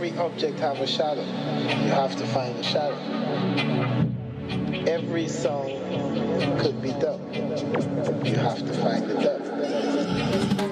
every object have a shadow. You have to find the shadow. Every song could be done. You have to find the depth.